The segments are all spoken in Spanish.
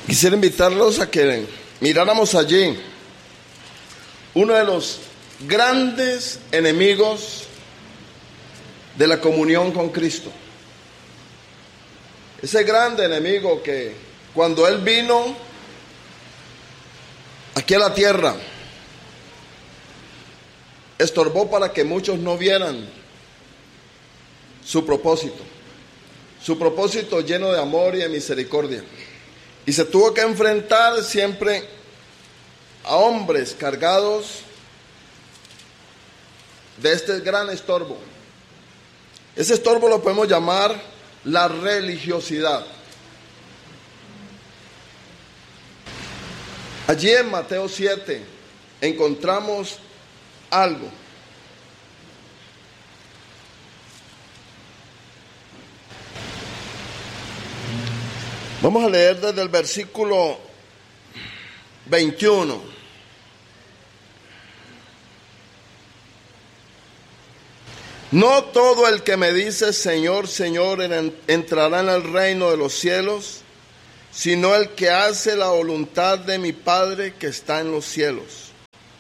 Quisiera invitarlos a que miráramos allí uno de los grandes enemigos de la comunión con Cristo. Ese grande enemigo que cuando Él vino aquí a la tierra, estorbó para que muchos no vieran su propósito lleno de amor y de misericordia. Y se tuvo que enfrentar siempre a hombres cargados de este gran estorbo. Ese estorbo lo podemos llamar la religiosidad. Allí en Mateo 7 encontramos algo. Vamos a leer desde el versículo 21. No todo el que me dice Señor, Señor, entrará en el reino de los cielos, sino el que hace la voluntad de mi Padre que está en los cielos.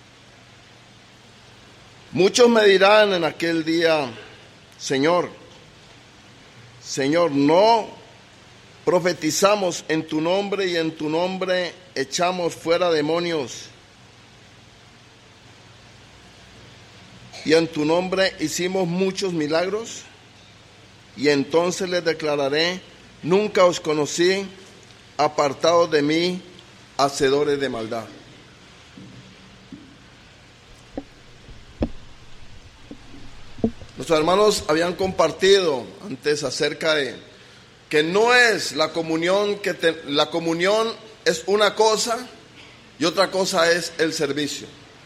Muchos me dirán en aquel día, Señor, Señor, no profetizamos en tu nombre y en tu nombre echamos fuera demonios y en tu nombre hicimos muchos milagros. Y entonces les declararé, nunca os conocí, apartados de mí, hacedores de maldad. Nuestros hermanos habían compartido antes acerca de que no es la comunión, la comunión es una cosa y otra cosa es el servicio.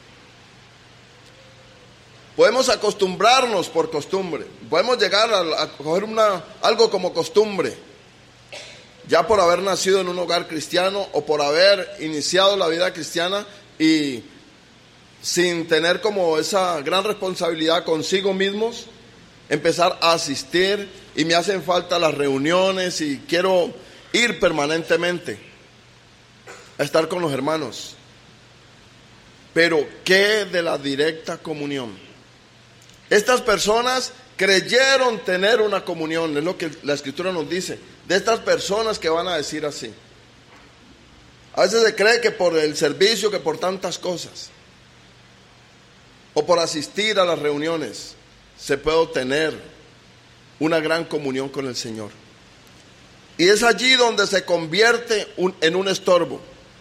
Podemos acostumbrarnos por costumbre, podemos llegar a coger algo como costumbre, ya por haber nacido en un hogar cristiano o por haber iniciado la vida cristiana y sin tener como esa gran responsabilidad consigo mismos, empezar a asistir y me hacen falta las reuniones y quiero ir permanentemente a estar con los hermanos. Pero ¿qué de la directa comunión? Estas personas creyeron tener una comunión, es lo que la Escritura nos dice, de estas personas que van a decir así. A veces se cree que por el servicio, que por tantas cosas, o por asistir a las reuniones, se puede obtener una gran comunión con el Señor. Y es allí donde se convierte en un estorbo.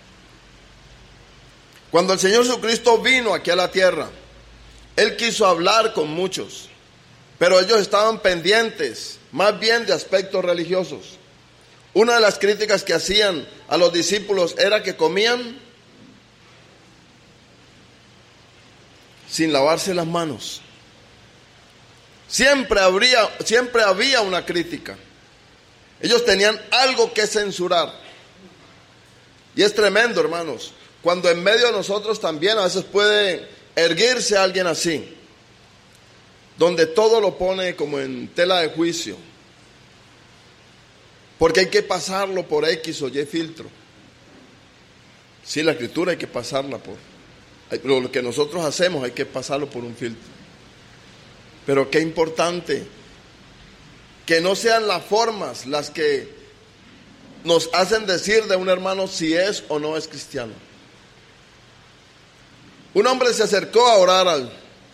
Cuando el Señor Jesucristo vino aquí a la tierra, Él quiso hablar con muchos, pero ellos estaban pendientes más bien de aspectos religiosos. Una de las críticas que hacían a los discípulos era que comían sin lavarse las manos. Siempre había una crítica. Ellos tenían algo que censurar. Y es tremendo, hermanos, cuando en medio de nosotros también a veces puede erguirse alguien así, donde todo lo pone como en tela de juicio, porque hay que pasarlo por X o Y filtro. Sí, la Escritura hay que pasarla pero lo que nosotros hacemos hay que pasarlo por un filtro. Pero qué importante que no sean las formas las que nos hacen decir de un hermano si es o no es cristiano. Un hombre se acercó a orar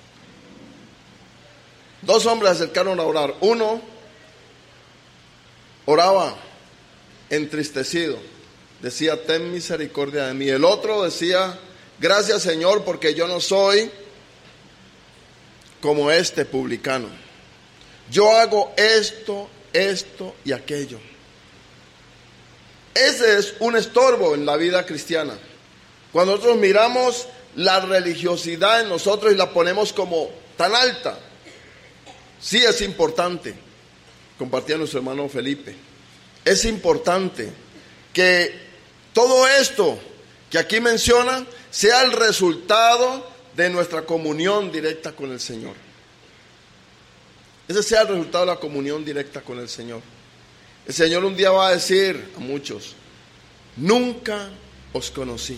dos hombres se acercaron a orar. Uno oraba entristecido, decía, ten misericordia de mí. El otro decía, gracias Señor, porque yo no soy como este publicano. Yo hago esto y aquello. Ese es un estorbo en la vida cristiana. Cuando nosotros miramos la religiosidad en nosotros y la ponemos como tan alta, sí es importante, compartía nuestro hermano Felipe, es importante que todo esto que aquí menciona sea el resultado de nuestra comunión directa con el Señor. Ese sea el resultado de la comunión directa con el Señor. El Señor un día va a decir a muchos, nunca os conocí.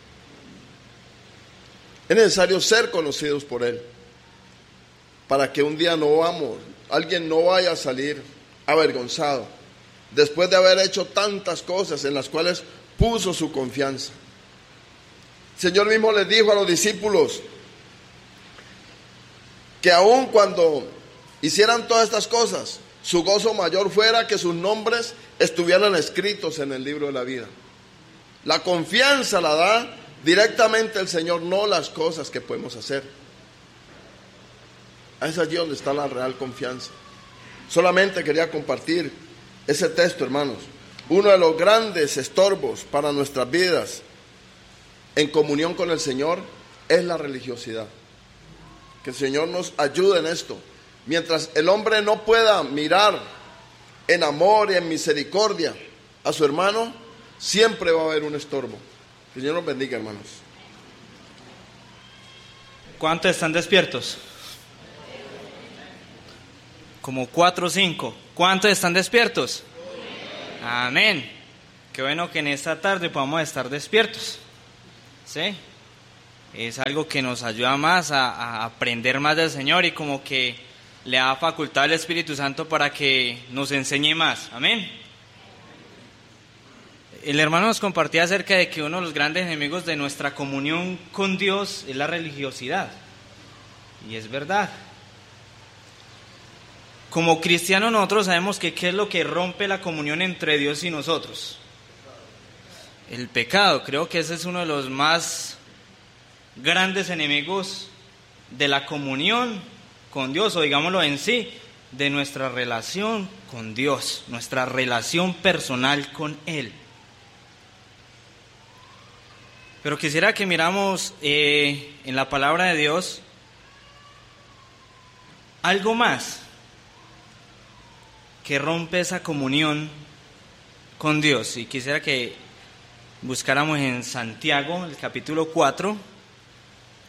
Es necesario ser conocidos por Él, para que un día alguien no vaya a salir avergonzado, después de haber hecho tantas cosas en las cuales puso su confianza. El Señor mismo les dijo a los discípulos que aun cuando hicieran todas estas cosas, su gozo mayor fuera que sus nombres estuvieran escritos en el libro de la vida. La confianza la da directamente el Señor, no las cosas que podemos hacer. Es allí donde está la real confianza. Solamente quería compartir ese texto, hermanos. Uno de los grandes estorbos para nuestras vidas en comunión con el Señor es la religiosidad. Que el Señor nos ayude en esto. Mientras el hombre no pueda mirar en amor y en misericordia a su hermano, siempre va a haber un estorbo. Que el Señor nos bendiga, hermanos. ¿Cuántos están despiertos? Como 4 o 5. ¿Cuántos están despiertos? Amén. Qué bueno que en esta tarde podamos estar despiertos. ¿Sí? Es algo que nos ayuda más a aprender más del Señor y como que le da facultad al Espíritu Santo para que nos enseñe más. Amén. El hermano nos compartía acerca de que uno de los grandes enemigos de nuestra comunión con Dios es la religiosidad. Y es verdad. Como cristianos nosotros sabemos que ¿qué es lo que rompe la comunión entre Dios y nosotros? El pecado. Creo que ese es uno de los más grandes enemigos de la comunión con Dios, o digámoslo en sí, de nuestra relación con Dios, nuestra relación personal con Él. Pero quisiera que miramos en la palabra de Dios algo más que rompe esa comunión con Dios. Y quisiera que buscáramos en Santiago, el capítulo 4.